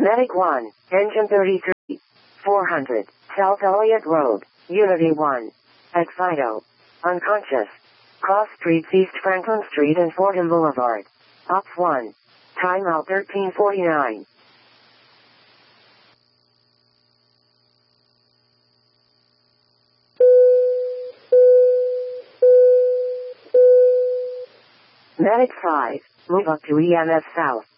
Medic 1, Engine 33, 400, South Elliott Road, Unity 1. Excito. Unconscious. Cross Streets East Franklin Street and Fordham Boulevard. Ops 1. Timeout 13:49. Medic 5, move up to EMS South.